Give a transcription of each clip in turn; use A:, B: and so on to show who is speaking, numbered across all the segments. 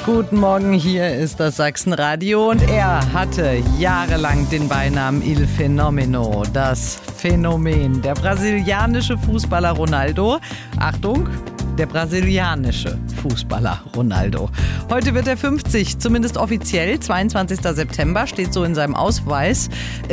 A: Guten Morgen, hier ist das Sachsenradio und er hatte jahrelang den Beinamen Il Fenomeno, das Phänomen. Der brasilianische Fußballer Ronaldo. Achtung, der brasilianische Fußballer Ronaldo. Heute wird er 50, zumindest offiziell. 22. September steht so in seinem Ausweis.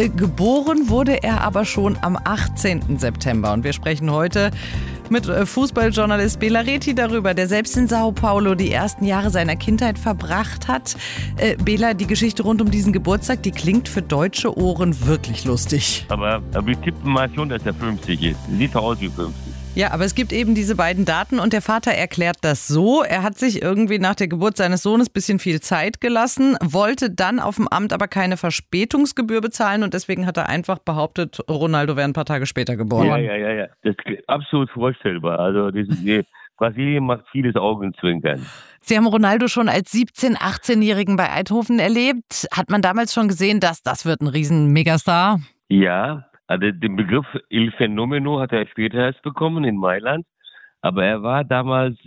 A: Geboren wurde er aber schon am 18. September. Und wir sprechen heute mit Fußballjournalist Bela Reti darüber, der selbst in Sao Paulo die ersten Jahre seiner Kindheit verbracht hat. Bela, die Geschichte rund um diesen Geburtstag, die klingt für deutsche Ohren wirklich lustig.
B: Aber wir tippen mal schon, dass er 50 ist. Sieht doch aus wie 50.
A: Ja, aber es gibt eben diese beiden Daten und der Vater erklärt das so. Er hat sich irgendwie nach der Geburt seines Sohnes ein bisschen viel Zeit gelassen, wollte dann auf dem Amt aber keine Verspätungsgebühr bezahlen und deswegen hat er einfach behauptet, Ronaldo wäre ein paar Tage später geboren.
B: Ja. Das ist absolut vorstellbar. Also Brasilien macht vieles Augenzwinkern.
A: Sie haben Ronaldo schon als 17-, 18-Jährigen bei Eindhoven erlebt. Hat man damals schon gesehen, dass das wird ein riesen Megastar?
B: Ja. Also den Begriff Il Fenomeno hat er später erst bekommen in Mailand, aber er war damals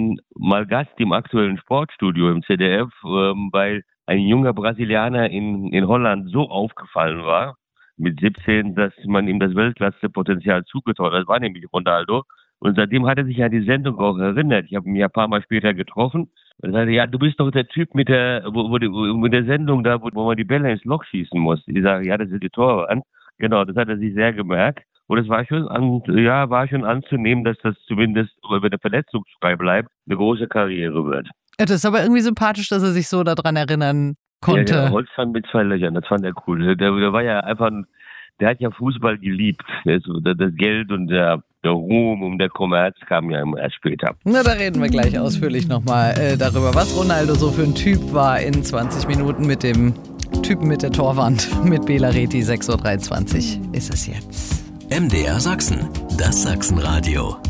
B: mal Gast im aktuellen Sportstudio im ZDF, weil ein junger Brasilianer in Holland so aufgefallen war mit 17, dass man ihm das Weltklasse-Potenzial zugetraut hat. Das war nämlich Ronaldo. Und seitdem hat er sich an die Sendung auch erinnert. Ich habe ihn ja ein paar Mal später getroffen. Und er sagte, ja, du bist doch der Typ mit der Sendung da, wo man die Bälle ins Loch schießen muss. Ich sage, ja, das sind die Tore an. Genau, das hat er sich sehr gemerkt. Und es war schon anzunehmen, dass das zumindest, wenn er verletzungsfrei bleibt, eine große Karriere wird.
A: Ja, das ist aber irgendwie sympathisch, dass er sich so daran erinnern konnte.
B: Ja, Holzpfann mit 2 Löchern, das fand er cool. Der war ja einfach, der hat ja Fußball geliebt. Das Geld und der Ruhm und der Kommerz kam ja erst später.
A: Na, da reden wir gleich ausführlich nochmal darüber, was Ronaldo so für ein Typ war in 20 Minuten mit dem Typen mit der Torwand, mit Bela Reti. 6.23 Uhr ist es jetzt.
C: MDR Sachsen, das Sachsenradio.